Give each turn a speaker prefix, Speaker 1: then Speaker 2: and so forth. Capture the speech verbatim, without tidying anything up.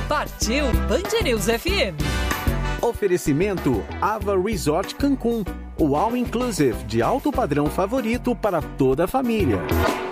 Speaker 1: Partiu Band News F M.
Speaker 2: Oferecimento Ava Resort Cancún, o all-inclusive de alto padrão favorito para toda a família.